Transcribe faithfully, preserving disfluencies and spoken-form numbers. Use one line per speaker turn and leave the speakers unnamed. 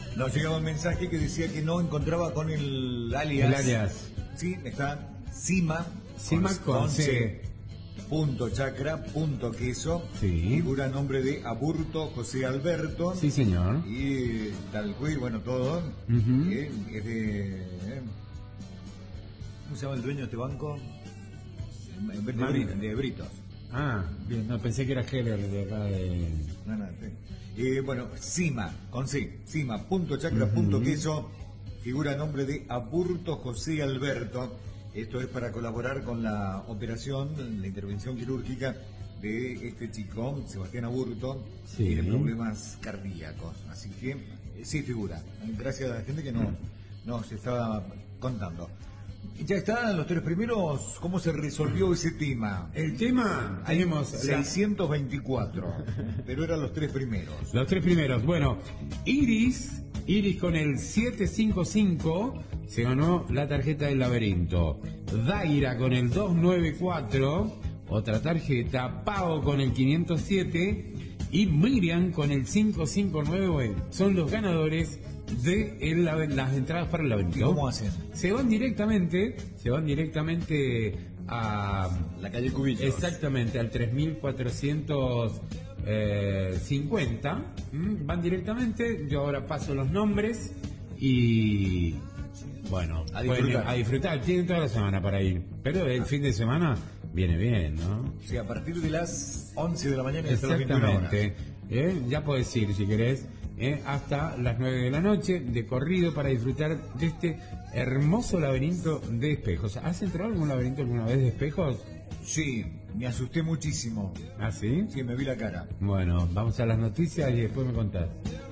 Nos llegaba un mensaje que decía que no encontraba con el alias.
El alias.
Sí, está Cima.
Cima con, con C. C.
Punto chacra, punto queso.
Sí.
Figura nombre de Aburto José Alberto.
Sí, señor.
Y tal cual, bueno, todo.
Uh-huh.
eh, es de. Eh, ¿Cómo se llama el dueño de este banco? De, de, de Britos.
Ah, bien, no, pensé que era Heller de acá de...
No, no, sí. Eh, bueno, Cima, con C, Cima, punto chacra, uh-huh. punto queso, figura nombre de Aburto José Alberto. Esto es para colaborar con la operación, la intervención quirúrgica de este chico, Sebastián Aburto,
sí.
Tiene problemas cardíacos. Así que sí figura. Gracias a la gente que no, nos estaba contando. Ya están los tres primeros. ¿Cómo se resolvió ese tema?
El tema, tenemos
seiscientos veinticuatro, pero eran los tres primeros.
Los tres primeros. Bueno, Iris, Iris con el setecientos cincuenta y cinco se ganó la tarjeta del laberinto. Daira con el doscientos noventa y cuatro, otra tarjeta. Pau con el quinientos siete y Miriam con el quinientos cincuenta y nueve. Son los ganadores de el, las entradas para el laberinto.
¿Y cómo hacen?
Se van directamente, se van directamente a
la calle Cubillos.
Exactamente, al tres mil cuatrocientos cincuenta. ¿Mm? Van directamente. Yo ahora paso los nombres y bueno,
a disfrutar.
a disfrutar. Tienen toda la semana para ir, pero el ah. fin de semana viene bien, ¿no?
Sí, a partir de las once de la mañana hasta las
Exactamente.
veintiuna horas.
¿Eh? Ya podés ir si querés. Eh, hasta las nueve de la noche de corrido para disfrutar de este hermoso laberinto de espejos. ¿Has entrado en algún laberinto alguna vez de espejos?
Sí, me asusté muchísimo.
¿Ah, sí?
Sí, me vi la cara.
Bueno, vamos a las noticias y después me contás.